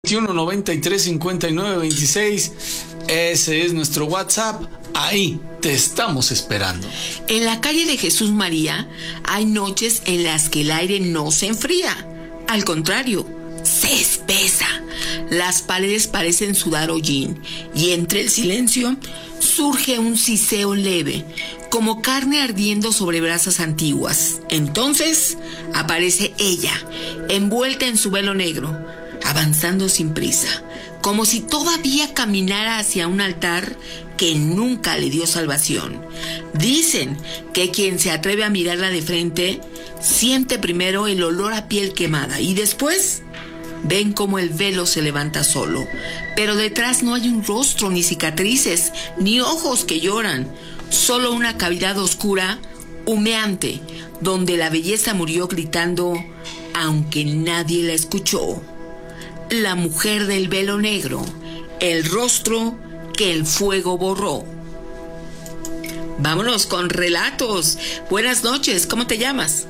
2193-5926. Ese es nuestro WhatsApp. Ahí te estamos esperando. En la calle de Jesús María hay noches en las que el aire no se enfría. Al contrario, se espesa. Las paredes parecen sudar hollín y entre el silencio surge un siseo leve, como carne ardiendo sobre brasas antiguas. Entonces aparece ella, envuelta en su velo negro, avanzando sin prisa, como si todavía caminara hacia un altar que nunca le dio salvación. Dicen que quien se atreve a mirarla de frente siente primero el olor a piel quemada y después ven cómo el velo se levanta solo, pero detrás no hay un rostro, ni cicatrices, ni ojos que lloran, solo una cavidad oscura, humeante, donde la belleza murió gritando, aunque nadie la escuchó. La mujer del velo negro, el rostro que el fuego borró. Vámonos con relatos. Buenas noches, ¿cómo te llamas?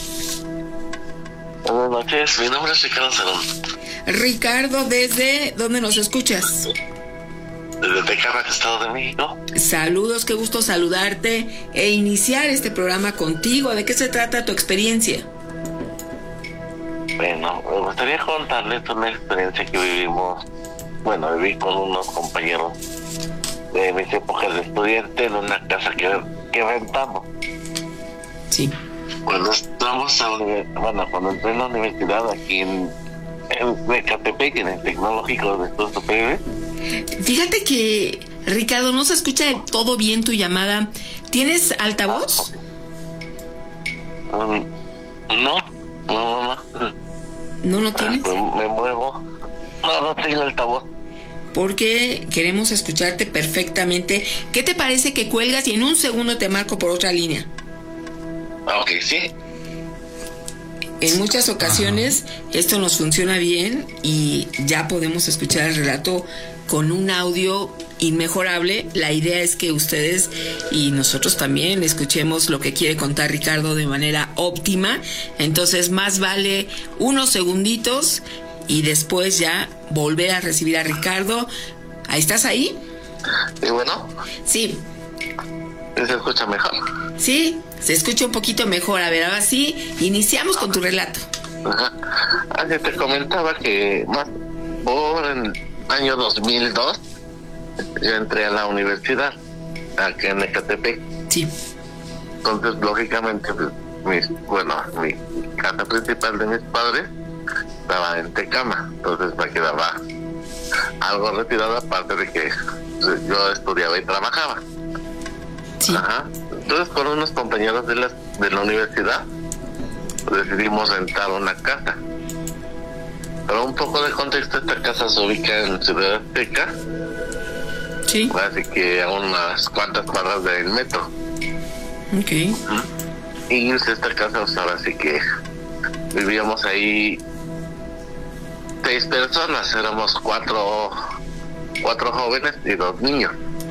Buenas noches, mi nombre es Ricardo Salón. Ricardo, ¿desde dónde nos escuchas? Desde Tecámac, Estado de México. Saludos, qué gusto saludarte e iniciar este programa contigo. ¿De qué se trata tu experiencia? Bueno, me gustaría contarles una experiencia que vivimos. Bueno, viví con unos compañeros de mis épocas de estudiante en una casa que rentamos. Sí. Cuando cuando entré en la universidad aquí en Ecatepec, en el Tecnológico de Estudios Superiores. Fíjate que, Ricardo, no se escucha del todo bien tu llamada. ¿Tienes altavoz? No. ¿No lo tienes? Me muevo. No tengo altavoz. Porque queremos escucharte perfectamente. ¿Qué te parece que cuelgas y en un segundo te marco por otra línea? Ok, sí. En muchas ocasiones esto nos funciona bien y ya podemos escuchar el relato con un audio inmejorable. La idea es que ustedes y nosotros también escuchemos lo que quiere contar Ricardo de manera óptima. Entonces más vale unos segunditos y después ya volver a recibir a Ricardo. ¿Ahí estás ahí? ¿Y bueno? Sí. ¿Se escucha mejor? Sí, se escucha un poquito mejor. A ver, ahora sí, iniciamos con tu relato. Ajá. Así te comentaba que más por el año 2002 yo entré a la universidad aquí en Ecatepec. Sí. Entonces, lógicamente, mi casa principal de mis padres estaba en Tecama, entonces me quedaba algo retirado, aparte de que yo estudiaba y trabajaba. Sí. Ajá. Entonces, con unos compañeros de la universidad decidimos rentar una casa. Pero un poco de contexto, esta casa se ubica en Ciudad Azteca. Sí. Así que a unas cuantas cuadras del metro. Ok. Y esta casa, pues, ahora sí que vivíamos ahí 6 personas, éramos cuatro jóvenes y 2 niños.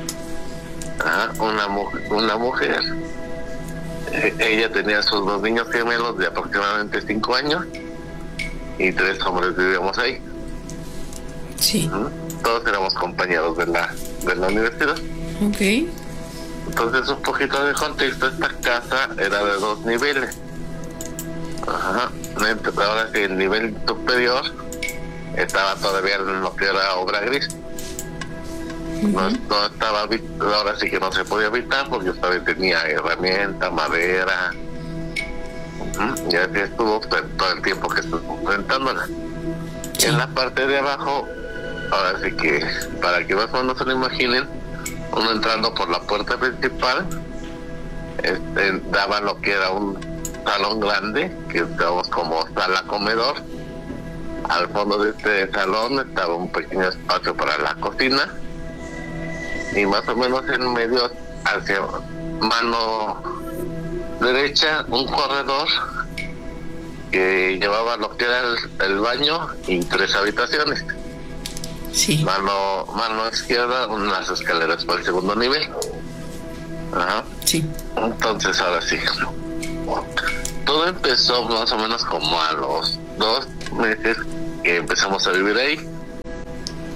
Una mujer, ella tenía sus 2 niños gemelos de aproximadamente 5 años y 3 hombres vivíamos ahí. Sí. Todos éramos compañeros de la universidad. Ok. Entonces, un poquito de contexto, esta casa era de 2 niveles. Ajá. Ahora que el nivel superior estaba todavía en lo que era obra gris. No estaba, ahora sí que no se podía habitar porque todavía tenía herramienta, madera. Y así estuvo todo el tiempo que estuvo rentándola. Sí. En la parte de abajo, ahora sí que, para que más o menos se lo imaginen, uno entrando por la puerta principal, daba lo que era un salón grande, que estábamos como sala comedor. Al fondo de este salón estaba un pequeño espacio para la cocina. Y más o menos en medio, hacia mano derecha, un corredor que llevaba lo que era el baño y 3 habitaciones. Sí. Mano izquierda, unas escaleras para el segundo nivel. Ajá. Sí. Entonces, ahora sí. Todo empezó más o menos como a los 2 meses que empezamos a vivir ahí.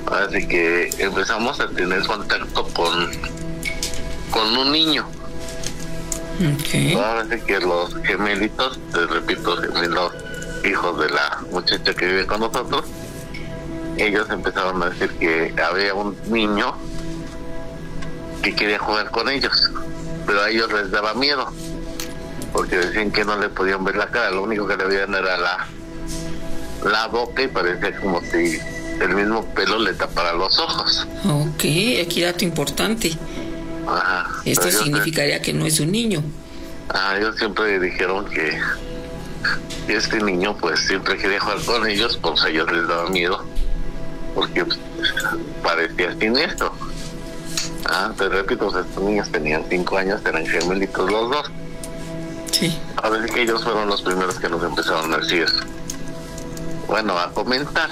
Así que empezamos a tener contacto con un niño. Okay. Ahora sí que los gemelitos, te repito, gemelos hijos de la muchacha que vive con nosotros, ellos empezaron a decir que había un niño que quería jugar con ellos, pero a ellos les daba miedo, porque decían que no le podían ver la cara, lo único que le veían era la boca y parecía como si el mismo pelo le tapara los ojos. Ok, aquí dato importante. Ajá. Esto significaría que no es un niño. Ellos siempre dijeron que este niño pues siempre quería jugar con ellos, pues a ellos les daba miedo, porque pues, parecía siniestro. Te repito, pues, estos niños tenían 5 años, eran gemelitos los dos. Sí. A ver que ellos fueron los primeros que nos empezaron a decir, bueno, a comentar.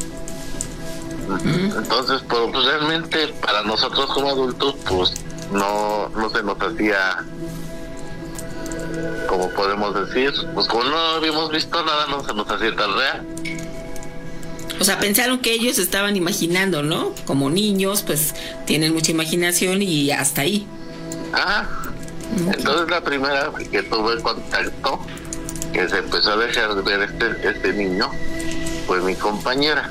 Entonces, pues realmente para nosotros como adultos, pues no se nos hacía, como podemos decir, pues como no habíamos visto nada, no se nos hacía tan real. O sea, pensaron que ellos estaban imaginando, ¿no? Como niños, pues tienen mucha imaginación y hasta ahí. Entonces la primera que tuve contacto, que se empezó a dejar de ver este niño, fue mi compañera.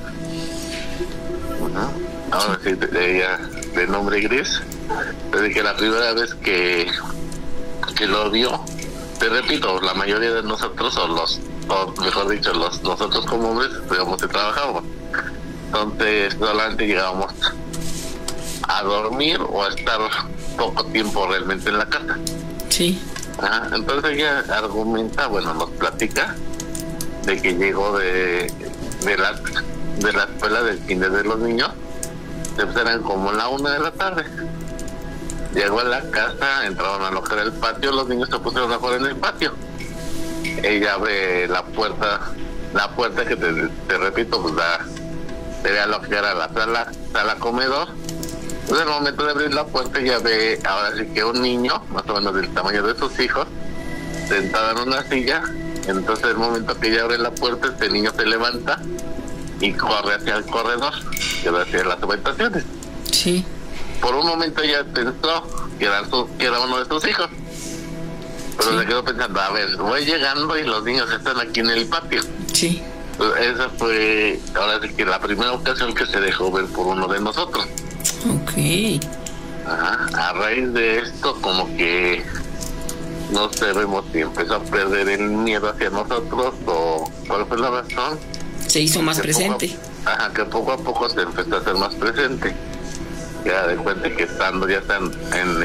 Ahora sí, ella de nombre Gris. Desde que la primera vez que lo vio, te repito, la mayoría de nosotros, o mejor dicho, nosotros como hombres, digamos que trabajábamos. Entonces solamente llegábamos a dormir o a estar poco tiempo realmente en la casa. Sí. Entonces ella argumenta, bueno, nos platica de que llegó de la escuela del kinder de los niños, eran como la 1 de la tarde. Llegó a la casa, entraron a lo que era el patio, los niños se pusieron a jugar en el patio. Ella abre la puerta que te repito, pues sería lo que era la sala comedor. Entonces, en el momento de abrir la puerta, ella ve ahora sí que un niño, más o menos del tamaño de sus hijos, sentado en una silla. Entonces, el momento que ella abre la puerta, este niño se levanta y corre hacia el corredor, que va hacia las habitaciones. Sí. Por un momento ella pensó que era uno de sus hijos, pero sí. Se quedó pensando, a ver, voy llegando y los niños están aquí en el patio. Sí. Entonces, esa fue, ahora sí que la primera ocasión que se dejó ver por uno de nosotros. Ok. A raíz de esto, como que no sabemos si empezó a perder el miedo hacia nosotros o cuál fue la razón. Se hizo más presente. Que poco a poco se empezó a hacer más presente. Ya de cuenta que están en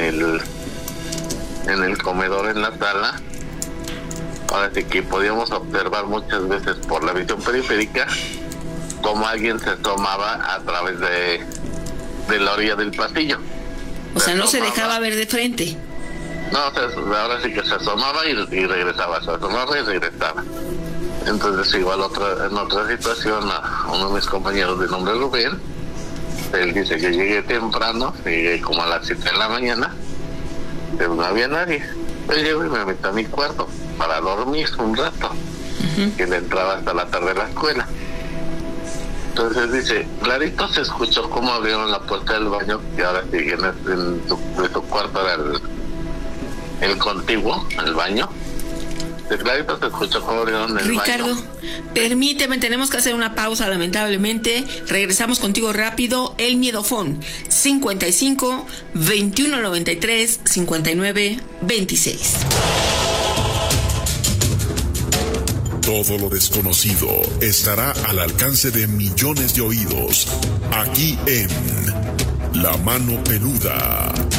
el comedor, en la sala, ahora sí que podíamos observar muchas veces por la visión periférica como alguien se asomaba a través de la orilla del pasillo. O sea, no se dejaba ver de frente. No, ahora sí que se asomaba y regresaba, se asomaba y regresaba. Entonces igual en otra situación, a uno de mis compañeros de nombre Rubén, él dice que llegué temprano, llegué como a las 7 de la mañana, pero no había nadie. Entonces llego y me metí a mi cuarto para dormir un rato, que le entraba hasta la tarde a la escuela. Entonces dice, clarito se escuchó cómo abrieron la puerta del baño, que ahora sí de su cuarto era el contiguo, el baño. De clarito se escuchó cómo abrieron el Ricardo, baño. Permíteme, tenemos que hacer una pausa, lamentablemente. Regresamos contigo rápido. El Miedofón, 55 21 93 59 26. Todo lo desconocido estará al alcance de millones de oídos, aquí en La Mano Peluda.